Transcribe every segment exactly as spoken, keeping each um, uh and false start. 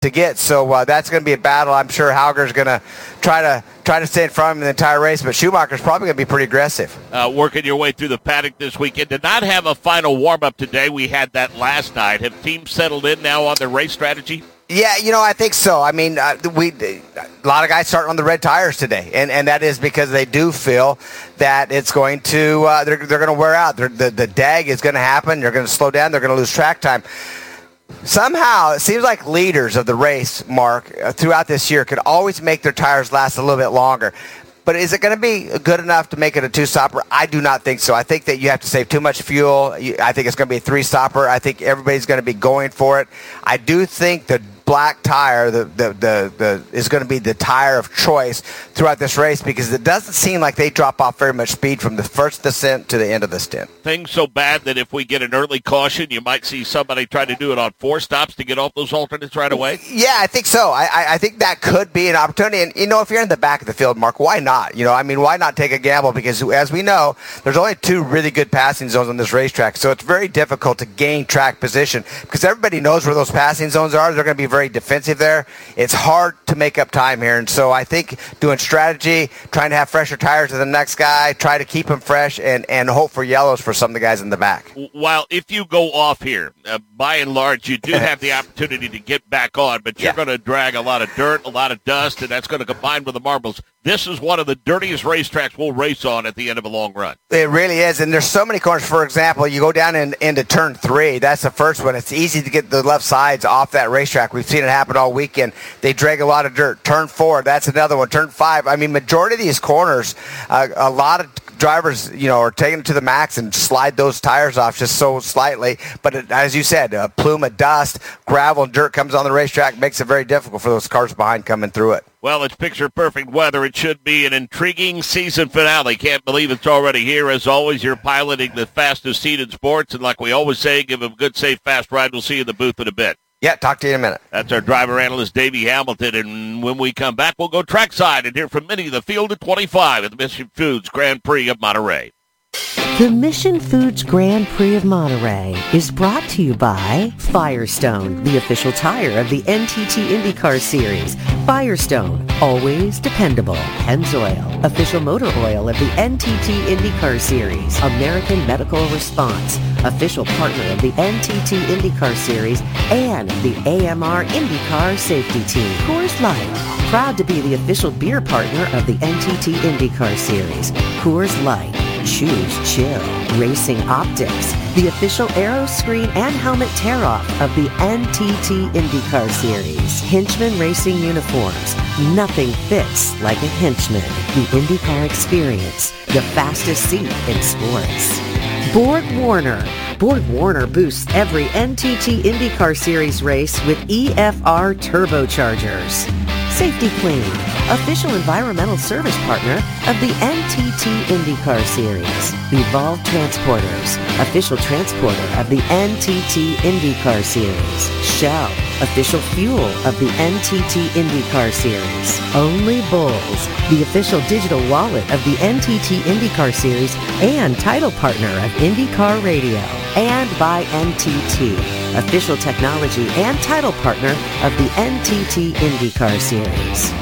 to get. So uh, that's going to be a battle. I'm sure Hauger's going to try to try to stay in front of him in the entire race, but Schumacher's probably going to be pretty aggressive. Uh, working your way through the paddock this weekend. Did not have a final warm-up today. We had that last night. Have teams settled in now on their race strategy? Yeah, you know, I think so. I mean, uh, we a lot of guys starting on the red tires today, and, and that is because they do feel that it's going to uh, they're they're going to wear out. They're, the the dag is going to happen. They're going to slow down. They're going to lose track time. Somehow, it seems like leaders of the race, Mark, uh, throughout this year could always make their tires last a little bit longer. But is it going to be good enough to make it a two-stopper? I do not think so. I think that you have to save too much fuel. I think it's going to be a three-stopper. I think everybody's going to be going for it. I do think the black tire the, the, the, the is going to be the tire of choice throughout this race because it doesn't seem like they drop off very much speed from the first descent to the end of the stint. Things so bad that if we get an early caution, you might see somebody try to do it on four stops to get off those alternates right away? Yeah, I think so. I, I, I think that could be an opportunity. And, you know, if you're in the back of the field, Mark, why not? You know, I mean, why not take a gamble? Because as we know, there's only two really good passing zones on this racetrack, so it's very difficult to gain track position because everybody knows where those passing zones are. They're going to be very defensive there. It's hard to make up time here, and so I think doing strategy, trying to have fresher tires than the next guy, try to keep them fresh, and, and hope for yellows for some of the guys in the back. While if you go off here, uh, by and large, you do have the opportunity to get back on, but you're yeah. going to drag a lot of dirt, a lot of dust, and that's going to combine with the marbles. This is one of the dirtiest racetracks we'll race on at the end of a long run. It really is, and there's so many corners. For example, you go down in, into turn three. That's the first one. It's easy to get the left sides off that racetrack. We've seen it happen all weekend. They drag a lot of dirt. Turn four, that's another one. Turn five. I mean, majority of these corners, uh, a lot of drivers, you know, are taking it to the max and slide those tires off just so slightly. But it, as you said, a plume of dust, gravel, and dirt comes on the racetrack, makes it very difficult for those cars behind coming through it. Well, it's picture-perfect weather. It should be an intriguing season finale. Can't believe it's already here. As always, you're piloting the fastest seat in sports. And like we always say, give them a good, safe, fast ride. We'll see you in the booth in a bit. Yeah, talk to you in a minute. That's our driver analyst, Davey Hamilton. And when we come back, we'll go trackside and hear from Minnie the field at twenty-five at the Mission Foods Grand Prix of Monterey. The Mission Foods Grand Prix of Monterey is brought to you by Firestone, the official tire of the N T T IndyCar Series. Firestone, always dependable. Pennzoil, official motor oil of the N T T IndyCar Series. American Medical Response, official partner of the N T T IndyCar Series and the A M R IndyCar Safety Team. Coors Light, proud to be the official beer partner of the N T T IndyCar Series. Coors Light. Choose chill. Racing Optics, the official aero screen and helmet tear-off of the N T T IndyCar Series. Hinchman Racing Uniforms. Nothing fits like a Hinchman. The IndyCar Experience, the fastest seat in sports. Borg Warner. Borg Warner boosts every N T T IndyCar Series race with E F R turbochargers. Safety Clean, official environmental service partner of the N T T IndyCar Series. Evolve Transporters, official transporter of the N T T IndyCar Series. Shell, official fuel of the N T T IndyCar Series. Only Bulls, the official digital wallet of the N T T IndyCar Series and title partner of IndyCar Radio. And by N T T, official technology and title partner of the N T T IndyCar Series.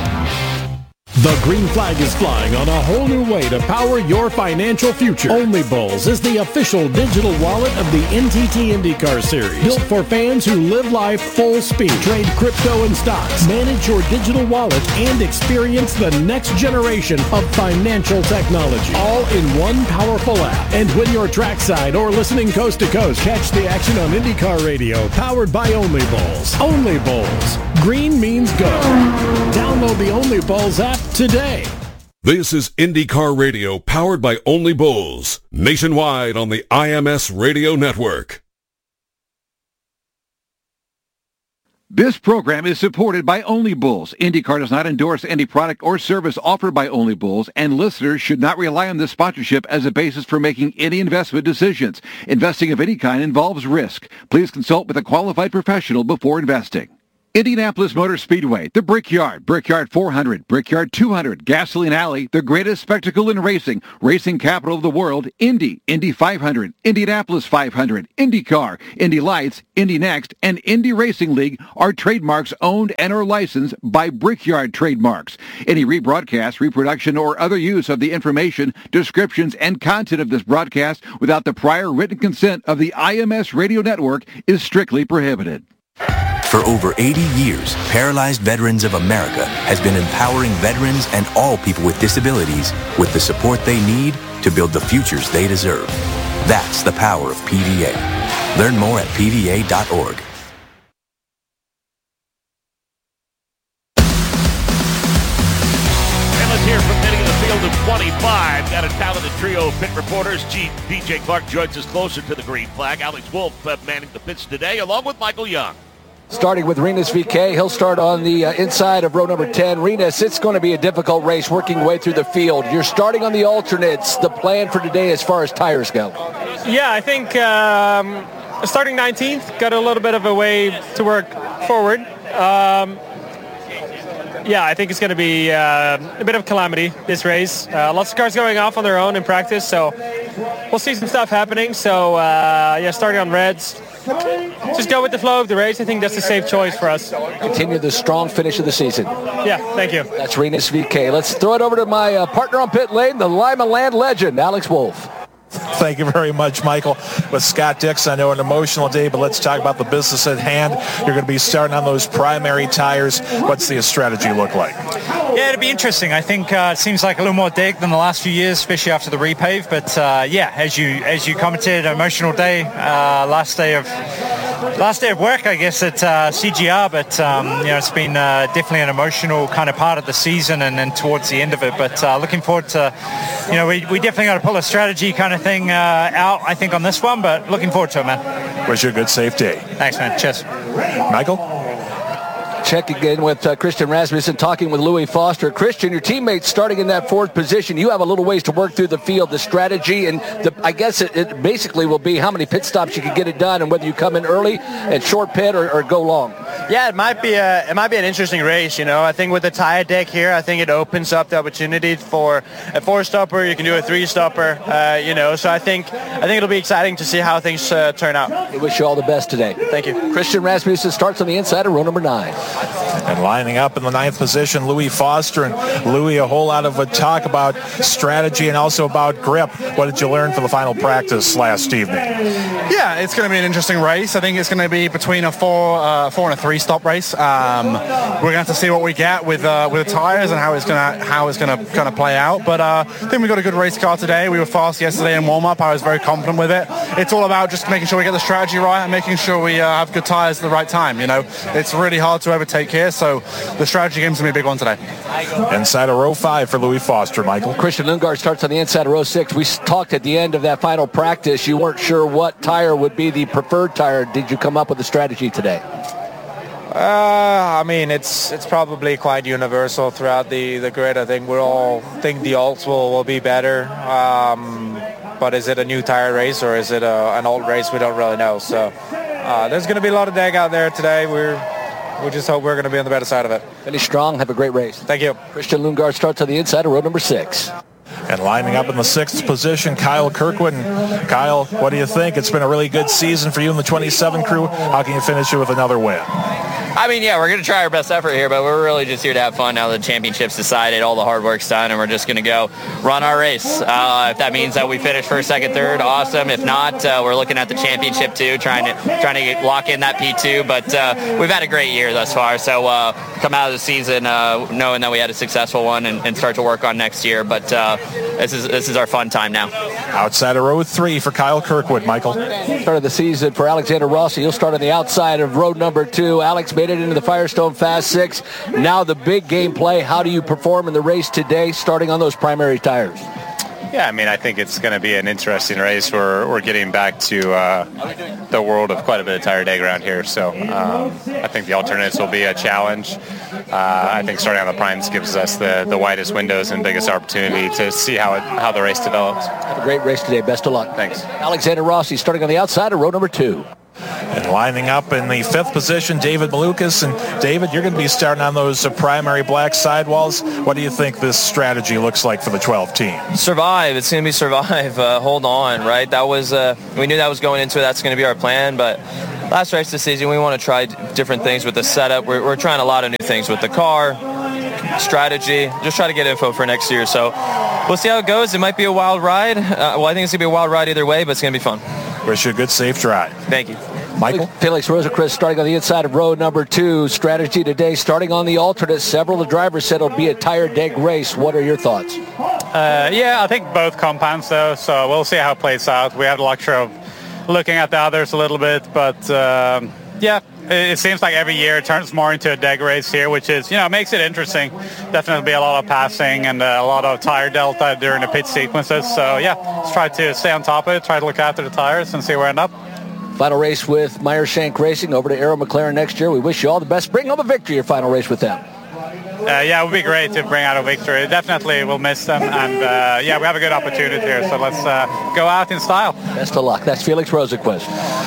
The green flag is flying on a whole new way to power your financial future. Only Bulls is the official digital wallet of the N T T IndyCar Series. Built for fans who live life full speed. Trade crypto and stocks. Manage your digital wallet and experience the next generation of financial technology. All in one powerful app. And when you're trackside or listening coast to coast, catch the action on IndyCar Radio, powered by Only Bulls. Only Bulls. Green means go. Download the Only Bulls app today. This is IndyCar Radio, powered by Only Bulls, nationwide on the I M S Radio Network. This program is supported by Only Bulls. IndyCar does not endorse any product or service offered by Only Bulls, and listeners should not rely on this sponsorship as a basis for making any investment decisions. Investing of any kind involves risk. Please consult with a qualified professional before investing. Indianapolis Motor Speedway, the Brickyard, Brickyard four hundred, Brickyard two hundred, Gasoline Alley, the greatest spectacle in racing, racing capital of the world, Indy, Indy five hundred, Indianapolis five hundred, IndyCar, Indy Lights, Indy Next, and Indy Racing League are trademarks owned and are licensed by Brickyard Trademarks. Any rebroadcast, reproduction, or other use of the information, descriptions, and content of this broadcast without the prior written consent of the I M S Radio Network is strictly prohibited. For over eighty years, Paralyzed Veterans of America has been empowering veterans and all people with disabilities with the support they need to build the futures they deserve. That's the power of P V A. Learn more at P V A dot org. And let's hear from hitting the field of twenty-five. Got a talented trio of pit reporters. G- D J Clark joins us closer to the green flag. Alex Wolf uh, manning the pits today, along with Michael Young. Starting with Rinus V K, he'll start on the uh, inside of row number ten. Rinus, it's going to be a difficult race working way through the field. You're starting on the alternates. The plan for today as far as tires go? Yeah, I think um, starting nineteenth, got a little bit of a way to work forward. Um, yeah, I think it's going to be uh, a bit of calamity, this race. Uh, lots of cars going off on their own in practice, so we'll see some stuff happening. So, uh, yeah, starting on reds. Just go with the flow of the race. I think that's a safe choice for us. Continue the strong finish of the season. Yeah, thank you. That's Rinus V K. Let's throw it over to my uh, partner on pit lane, the Lima Land legend, Alex Wolf. Thank you very much, Michael. With Scott Dix, I know an emotional day, but let's talk about the business at hand. You're going to be starting on those primary tires. What's the strategy look like? Yeah, it'll be interesting. I think uh, it seems like a little more dig than the last few years, especially after the repave. But uh, yeah, as you as you commented, an emotional day, uh, last day of last day of work, I guess, at uh, C G R. But um, you know, it's been uh, definitely an emotional kind of part of the season, and then towards the end of it. But uh, looking forward to, you know, we, we definitely got to pull a strategy kind of thing uh, out, I think, on this one. But looking forward to it, man. Wish you a good, safe day. Thanks, man. Cheers. Michael? Check again with uh, Christian Rasmussen talking with Louis Foster. Christian, your teammates starting in that fourth position. You have a little ways to work through the field, the strategy, and the, I guess it, it basically will be how many pit stops you can get it done and whether you come in early and short pit or, or go long. Yeah, it might be a it might be an interesting race. You know, I think with the tire deck here, I think it opens up the opportunity for a four stopper. You can do a three stopper. Uh, you know, so I think I think it'll be exciting to see how things uh, turn out. I wish you all the best today. Thank you. Christian Rasmussen starts on the inside of row number nine. And lining up in the ninth position, Louis Foster. And Louis, a whole lot of a talk about strategy and also about grip. What did you learn from the final practice last evening? Yeah, it's going to be an interesting race. I think it's going to be between a four, uh, four and a three stop race. Um, we're going to have to see what we get with uh, with the tires and how it's going to how it's going to kind of play out. But uh, I think we got a good race car today. We were fast yesterday in warm up. I was very confident with it. It's all about just making sure we get the strategy right and making sure we uh, have good tires at the right time. You know, it's really hard to overtake here. So the strategy game's going to be a big one today. Inside of row five for Louis Foster, Michael. Christian Lundgaard starts on the inside of row six. We talked at the end of that final practice. You weren't sure what tire would be the preferred tire. Did you come up with a strategy today? Uh, I mean, it's it's probably quite universal throughout the, the grid. I think we all think the alts will, will be better. Um, but is it a new tire race or is it a, an old race? We don't really know. So uh, there's going to be a lot of deg out there today. We're We just hope we're going to be on the better side of it. Finish strong. Have a great race. Thank you. Christian Lundgaard starts on the inside of row number six. And lining up in the sixth position, Kyle Kirkwood. And Kyle, what do you think? It's been a really good season for you in the twenty-seven crew. How can you finish it with another win? I mean, yeah, we're going to try our best effort here, but we're really just here to have fun now that the championship's decided, all the hard work's done, and we're just going to go run our race. Uh, if that means that we finish first, second, third, awesome. If not, uh, we're looking at the championship too, trying to trying to get, lock in that P two. But uh, we've had a great year thus far, so uh, come out of the season uh, knowing that we had a successful one and, and start to work on next year. But uh, this is this is our fun time now. Outside of row three for Kyle Kirkwood, Michael. Start of the season for Alexander Rossi. He'll start on the outside of row number two. Alex made it into the Firestone Fast Six. Now the big game play. How do you perform in the race today, starting on those primary tires? Yeah, I mean, I think it's going to be an interesting race. We're, we're getting back to uh, the world of quite a bit of tire dig around here. So um, I think the alternates will be a challenge. Uh, I think starting on the primes gives us the, the widest windows and biggest opportunity to see how it, how the race develops. Have a great race today. Best of luck. Thanks. Alexander Rossi starting on the outside of row number two. And lining up in the fifth position, David Malukas. And David, you're going to be starting on those uh, primary black sidewalls. What do you think this strategy looks like for the twelve team? Survive. It's going to be survive. Uh, hold on, right? That was uh, we knew that was going into it. That's going to be our plan. But last race of the season, we want to try different things with the setup. We're, we're trying a lot of new things with the car, strategy. Just try to get info for next year. So we'll see how it goes. It might be a wild ride. Uh, well, I think it's going to be a wild ride either way, but it's going to be fun. Wish you a good, safe drive. Thank you. Michael? Felix Rosenqvist starting on the inside of row number two. Strategy today, starting on the alternate. Several of the drivers said it'll be a tire deg race. What are your thoughts? Uh, yeah, I think both compounds, though, so we'll see how it plays out. We have the luxury of looking at the others a little bit, but um, yeah, it, it seems like every year it turns more into a deg race here, which is, you know, makes it interesting. Definitely be a lot of passing and uh, a lot of tire delta during the pit sequences. So yeah, let's try to stay on top of it, try to look after the tires and see where we end up. Final race with Meyershank Racing over to Arrow McLaren next year. We wish you all the best. Bring home a victory, your final race with them. Uh, yeah, it would be great to bring out a victory. Definitely we'll miss them. And uh, yeah, we have a good opportunity here. So let's uh, go out in style. Best of luck. That's Felix Rosenqvist.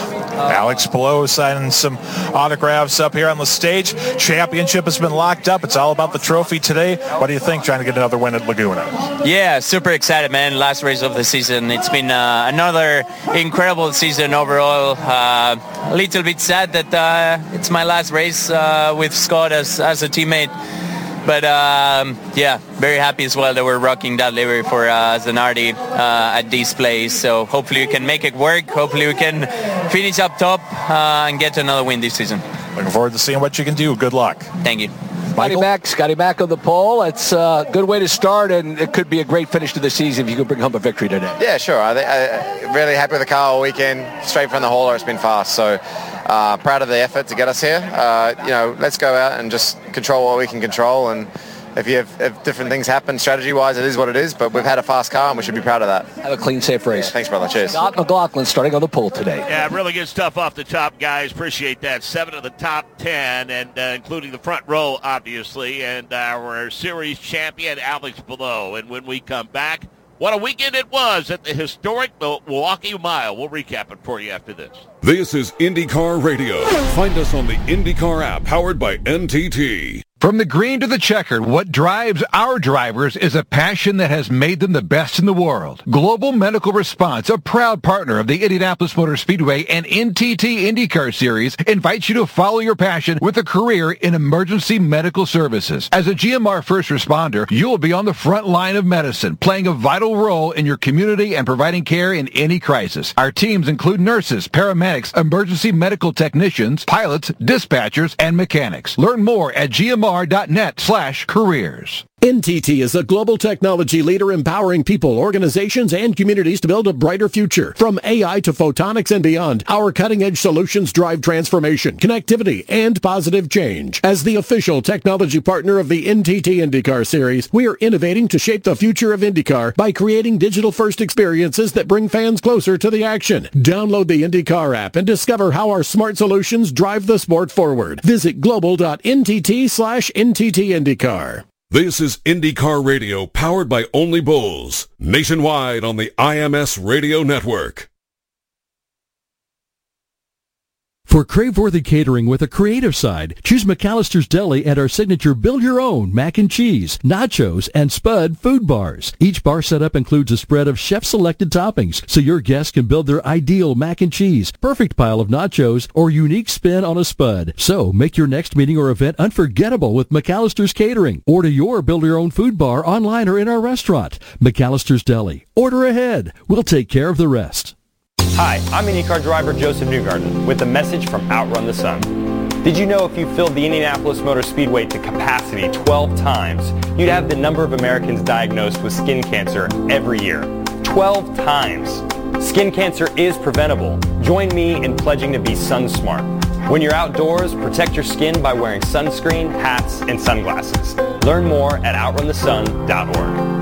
Alex Palou signing some autographs up here on the stage. Championship has been locked up. It's all about the trophy today. What do you think trying to get another win at Laguna? Yeah, super excited, man. Last race of the season. It's been uh, another incredible season overall. Uh, a little bit sad that uh, it's my last race uh, with Scott as, as a teammate. But um, yeah, very happy as well that we're rocking that livery for uh, Zanardi uh, at this place. So hopefully we can make it work. Hopefully we can finish up top uh, and get another win this season. Looking forward to seeing what you can do. Good luck. Thank you. Scotty Mack, Scotty Mack on the pole. It's a good way to start, and it could be a great finish to the season if you could bring home a victory today. Yeah, sure. I, I really happy with the car all weekend. Straight from the hauler, it's been fast. So uh, proud of the effort to get us here. Uh, you know, let's go out and just control what we can control. And if you have if different things happen strategy-wise, it is what it is. But we've had a fast car, and we should be proud of that. Have a clean, safe race. Yeah, thanks, brother. Cheers. Scott McLaughlin starting on the pole today. Yeah, really good stuff off the top, guys. Appreciate that. Seven of the top ten, and uh, including the front row, obviously, and our series champion, Alex Palou. And when we come back, what a weekend it was at the historic Milwaukee Mile. We'll recap it for you after this. This is IndyCar Radio. Find us on the IndyCar app powered by N T T. From the green to the checkered, what drives our drivers is a passion that has made them the best in the world. Global Medical Response, a proud partner of the Indianapolis Motor Speedway and N T T IndyCar Series, invites you to follow your passion with a career in emergency medical services. As a G M R first responder, you will be on the front line of medicine, playing a vital role in your community and providing care in any crisis. Our teams include nurses, paramedics, emergency medical technicians, pilots, dispatchers, and mechanics. Learn more at G M R dot net slash careers. N T T is a global technology leader empowering people, organizations, and communities to build a brighter future. From A I to photonics and beyond, our cutting-edge solutions drive transformation, connectivity, and positive change. As the official technology partner of the N T T IndyCar Series, we are innovating to shape the future of IndyCar by creating digital-first experiences that bring fans closer to the action. Download the IndyCar app and discover how our smart solutions drive the sport forward. Visit global dot N T T slash N T T IndyCar. This is IndyCar Radio, powered by Only Bulls, nationwide on the I M S Radio Network. For crave-worthy catering with a creative side, choose McAllister's Deli and our signature build-your-own mac and cheese, nachos, and Spud food bars. Each bar setup includes a spread of chef-selected toppings, so your guests can build their ideal mac and cheese, perfect pile of nachos, or unique spin on a Spud. So make your next meeting or event unforgettable with McAllister's Catering. Order your build-your-own food bar online or in our restaurant. McAllister's Deli. Order ahead. We'll take care of the rest. Hi, I'm IndyCar driver Joseph Newgarden with a message from Outrun the Sun. Did you know if you filled the Indianapolis Motor Speedway to capacity twelve times, you'd have the number of Americans diagnosed with skin cancer every year? twelve times. Skin cancer is preventable. Join me in pledging to be sun smart. When you're outdoors, protect your skin by wearing sunscreen, hats, and sunglasses. Learn more at outrun the sun dot org.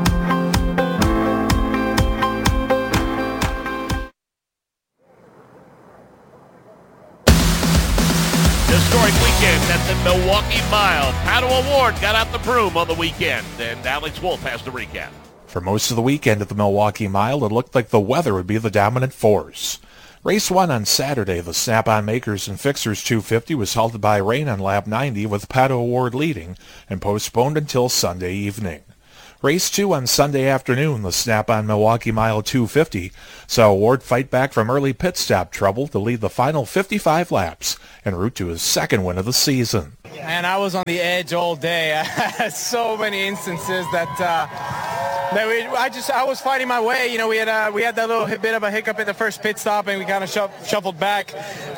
Historic weekend at the Milwaukee Mile. Paddle Award got out the broom on the weekend, and Alex Wolf has the recap. For most of the weekend at the Milwaukee Mile, it looked like the weather would be the dominant force. Race one on Saturday, the Snap-on Makers and Fixers two fifty was halted by rain on lap ninety with Pato O'Ward leading and postponed until Sunday evening. Race two on Sunday afternoon, the Snap-on Milwaukee Mile two fifty, saw O'Ward fight back from early pit stop trouble to lead the final fifty-five laps en route to his second win of the season. And I was on the edge all day. I had so many instances that uh, that we, I just I was fighting my way. You know, we had uh, we had that little bit of a hiccup in the first pit stop, and we kind of shu- shuffled back.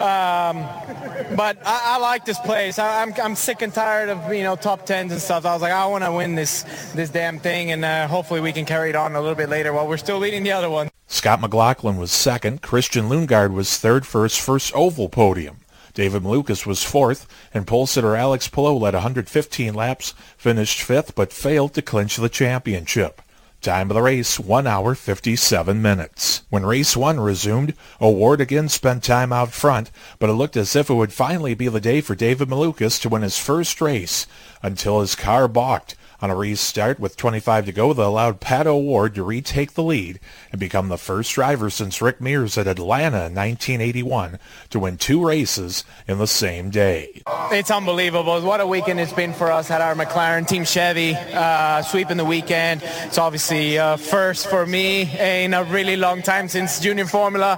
Um, but I, I like this place. I, I'm I'm sick and tired of you know top tens and stuff. I was like, I want to win this this damn thing, and uh, hopefully we can carry it on a little bit later while we're still leading the other one. Scott McLaughlin was second. Christian Lundgaard was third for his first oval podium. David Malukas was fourth, and pole sitter Alex Palou led one hundred fifteen laps, finished fifth, but failed to clinch the championship. Time of the race, one hour, fifty-seven minutes. When race one resumed, O'Ward again spent time out front, but it looked as if it would finally be the day for David Malukas to win his first race, until his car balked on a restart with twenty-five to go that allowed Pato O'Ward to retake the lead and become the first driver since Rick Mears at Atlanta in nineteen eighty-one to win two races in the same day. It's unbelievable. What a weekend it's been for us at our McLaren Team Chevy, uh, sweeping the weekend. It's obviously uh, first for me in a really long time since Junior Formula.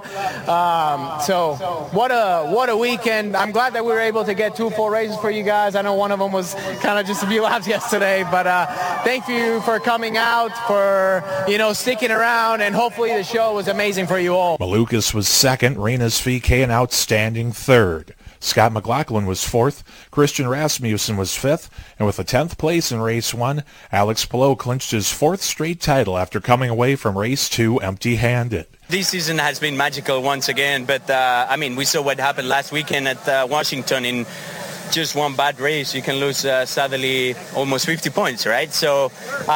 Um, so what a what a weekend. I'm glad that we were able to get two full races for you guys. I know one of them was kind of just a few laps yesterday, but uh, thank you for coming out, for you know sticking around, and hopefully the show was amazing for you all. Malukas was second, Renas V K an outstanding third. Scott McLaughlin was fourth, Christian Rasmussen was fifth, and with a tenth place in race one, Alex Palou clinched his fourth straight title after coming away from race two empty-handed. This season has been magical once again, but uh, I mean, we saw what happened last weekend at uh, Washington. In just one bad race, you can lose uh, sadly almost fifty points, right? So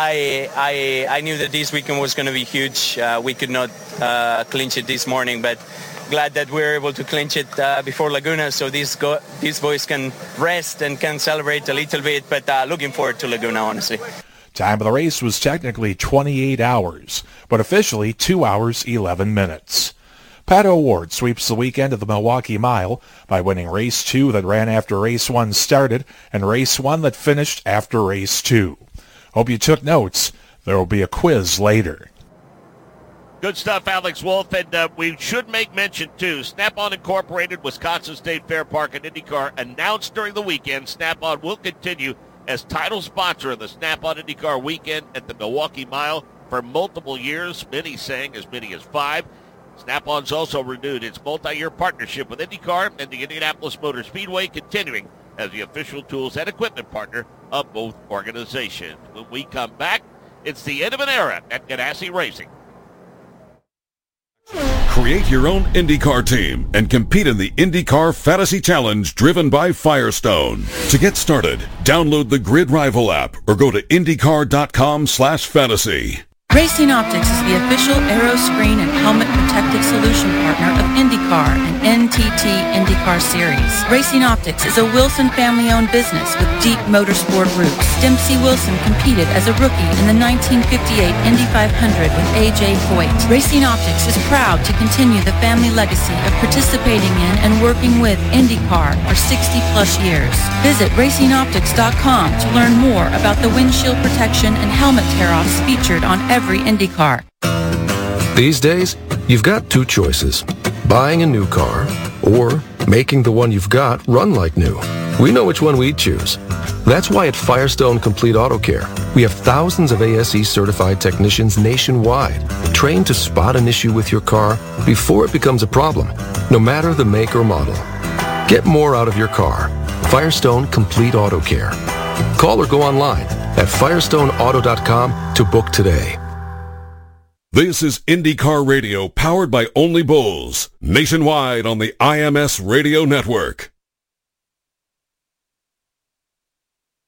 I I, I knew that this weekend was going to be huge. Uh, we could not uh, clinch it this morning, but glad that we were able to clinch it uh, before Laguna, so these go- these boys can rest and can celebrate a little bit, but uh, looking forward to Laguna, honestly. Time of the race was technically twenty-eight hours, but officially two hours, eleven minutes. Pato O'Ward sweeps the weekend of the Milwaukee Mile by winning race two that ran after race one started and race one that finished after race two. Hope you took notes. There will be a quiz later. Good stuff, Alex Wolf. And uh, we should make mention, too, Snap-on Incorporated, Wisconsin State Fair Park and IndyCar announced during the weekend Snap-on will continue as title sponsor of the Snap-on IndyCar weekend at the Milwaukee Mile for multiple years, many saying as many as five. Snap-on's also renewed its multi-year partnership with IndyCar and the Indianapolis Motor Speedway, continuing as the official tools and equipment partner of both organizations. When we come back, it's the end of an era at Ganassi Racing. Create your own IndyCar team and compete in the IndyCar Fantasy Challenge driven by Firestone. To get started, download the Grid Rival app or go to IndyCar.com slash fantasy. Racing Optics is the official aero screen and helmet protective solution partner of IndyCar and N T T IndyCar Series. Racing Optics is a Wilson family-owned business with deep motorsport roots. Dempsey Wilson competed as a rookie in the nineteen fifty-eight Indy five hundred with A J Foyt. Racing Optics is proud to continue the family legacy of participating in and working with IndyCar for sixty plus years. Visit racing optics dot com to learn more about the windshield protection and helmet tear-offs featured on every IndyCar. These days, you've got two choices. Buying a new car or making the one you've got run like new. We know which one we'd choose. That's why at Firestone Complete Auto Care, we have thousands of A S E certified technicians nationwide, trained to spot an issue with your car before it becomes a problem, no matter the make or model. Get more out of your car. Firestone Complete Auto Care. Call or go online at firestone auto dot com to book today. This is IndyCar Radio, powered by Only Bulls, nationwide on the I M S Radio Network.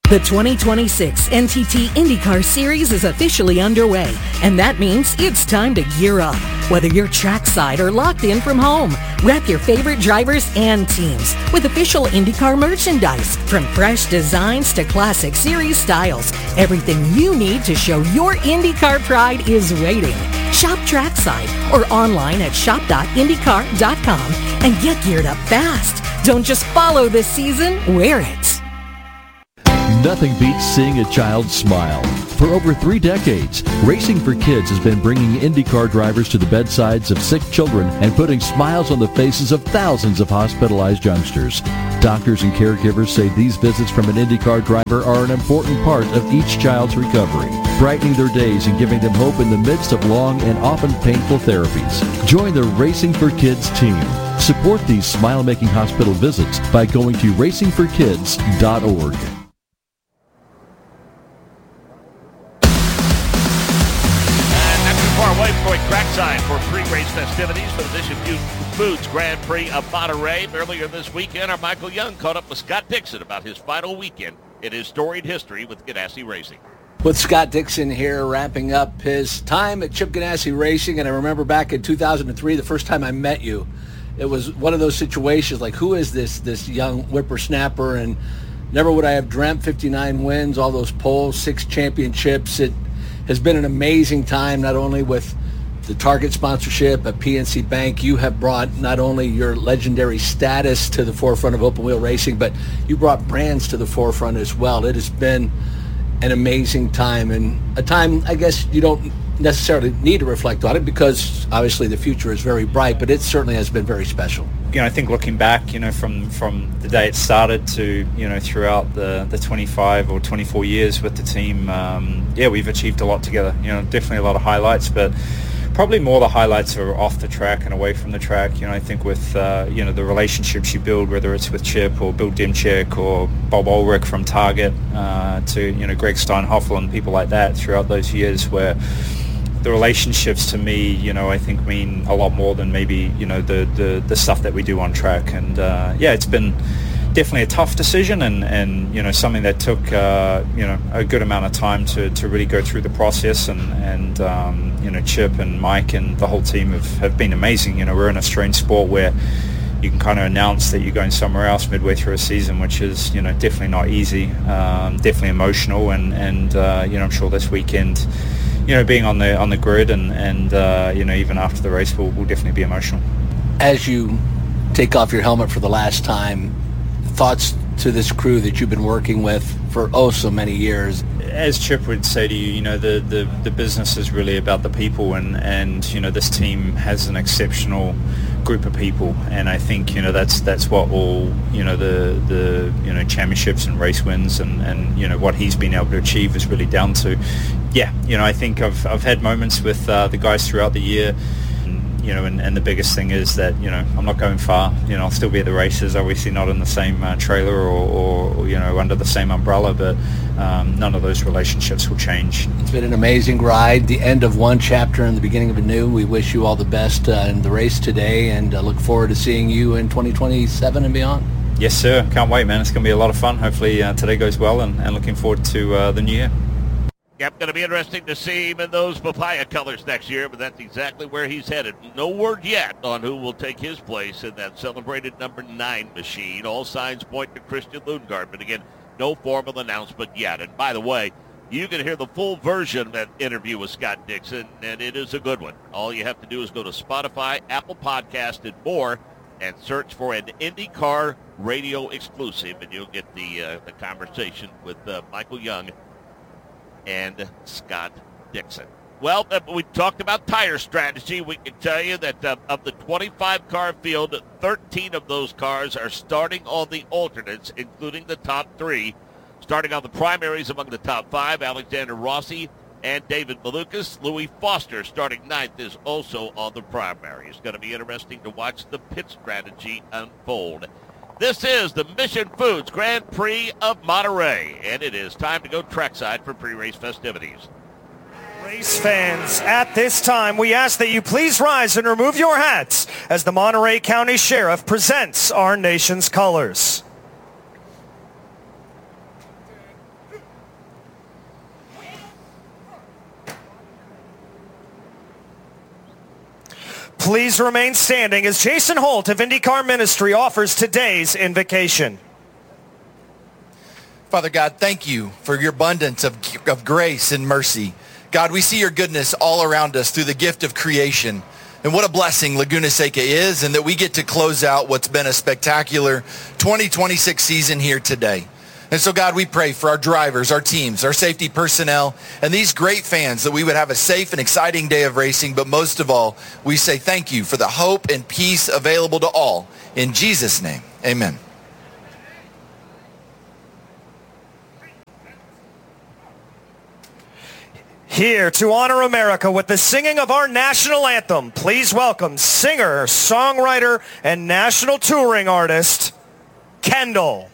The twenty twenty-six N T T IndyCar Series is officially underway, and that means it's time to gear up. Whether you're trackside or locked in from home, rep your favorite drivers and teams with official IndyCar merchandise. From fresh designs to classic series styles, everything you need to show your IndyCar pride is waiting. Shop trackside or online at shop dot indycar dot com and get geared up fast. Don't just follow this season, wear it. Nothing beats seeing a child smile. For over three decades, Racing for Kids has been bringing IndyCar drivers to the bedsides of sick children and putting smiles on the faces of thousands of hospitalized youngsters. Doctors and caregivers say these visits from an IndyCar driver are an important part of each child's recovery, brightening their days and giving them hope in the midst of long and often painful therapies. Join the Racing for Kids team. Support these smile-making hospital visits by going to racing for kids dot org. Far away for trackside for pre-race festivities for the Mission Foods Grand Prix of Monterey. Earlier this weekend, our Michael Young caught up with Scott Dixon about his final weekend in his storied history with Ganassi Racing. With Scott Dixon here, wrapping up his time at Chip Ganassi Racing, and I remember back in two thousand three, the first time I met you, it was one of those situations like, who is this this young whippersnapper? And never would I have dreamt fifty-nine wins, all those poles, six championships. It has been an amazing time, not only with the Target sponsorship at P N C Bank. You have brought not only your legendary status to the forefront of open wheel racing, but you brought brands to the forefront as well. It has been an amazing time, and a time I guess you don't necessarily need to reflect on it because obviously the future is very bright, but it certainly has been very special. You know, I think looking back, you know, from, from the day it started to, you know, throughout the, the twenty-five or twenty-four years with the team, um, yeah, we've achieved a lot together. You know, definitely a lot of highlights, but probably more the highlights are off the track and away from the track. You know, I think with, uh, you know, the relationships you build, whether it's with Chip or Bill Dimchek or Bob Ulrich from Target uh, to, you know, Greg Steinhoffel and people like that throughout those years where the relationships to me, you know, I think mean a lot more than maybe, you know, the, the, the stuff that we do on track. And, uh, yeah, it's been definitely a tough decision and, and you know, something that took, uh, you know, a good amount of time to, to really go through the process. And, and um, you know, Chip and Mike and the whole team have, have been amazing. You know, we're in a strange sport where you can kind of announce that you're going somewhere else midway through a season, which is, you know, definitely not easy, um, definitely emotional. And, and uh, you know, I'm sure this weekend, you know, being on the on the grid and, and uh, you know, even after the race will will definitely be emotional. As you take off your helmet for the last time, thoughts to this crew that you've been working with for oh so many years? As Chip would say to you, you know, the, the, the business is really about the people, and, and, you know, this team has an exceptional group of people, and I think, you know, that's that's what all, you know, the, the you know, championships and race wins and, and, you know, what he's been able to achieve is really down to. Yeah, you know, I think I've, I've had moments with uh, the guys throughout the year, you know, and, and the biggest thing is that, you know, I'm not going far. You know, I'll still be at the races, obviously not in the same uh, trailer or, or, or, you know, under the same umbrella, but um, none of those relationships will change. It's been an amazing ride, the end of one chapter and the beginning of a new. We wish you all the best uh, in the race today, and uh, look forward to seeing you in twenty twenty-seven and beyond. Yes, sir. Can't wait, man. It's going to be a lot of fun. Hopefully uh, today goes well, and, and looking forward to uh, the new year. Yep, going to be interesting to see him in those papaya colors next year, but that's exactly where he's headed. No word yet on who will take his place in that celebrated number nine machine. All signs point to Christian Lundgaard, but again, no formal announcement yet. And by the way, you can hear the full version of that interview with Scott Dixon, and it is a good one. All you have to do is go to Spotify, Apple Podcast, and more, and search for an IndyCar radio exclusive, and you'll get the, uh, the conversation with uh, Michael Young and Scott Dixon. Well, uh, we talked about tire strategy. We can tell you that uh, of the twenty-five car field, thirteen of those cars are starting on the alternates, including the top three. Starting on the primaries among the top five, Alexander Rossi and David Malukas. Louis Foster, starting ninth, is also on the primary. It's going to be interesting to watch the pit strategy unfold. This is the Mission Foods Grand Prix of Monterey, and it is time to go trackside for pre-race festivities. Race fans, at this time, we ask that you please rise and remove your hats as the Monterey County Sheriff presents our nation's colors. please remain standing as Jason Holt of IndyCar Ministry offers today's invocation. Father God, thank you for your abundance of, of grace and mercy. God, we see your goodness all around us through the gift of creation. And what a blessing Laguna Seca is, and that we get to close out what's been a spectacular twenty twenty-six season here today. And so, God, we pray for our drivers, our teams, our safety personnel, and these great fans that we would have a safe and exciting day of racing. But most of all, we say thank you for the hope and peace available to all. In Jesus' name, amen. Here to honor America with the singing of our national anthem, please welcome singer, songwriter, and national touring artist, Kendall.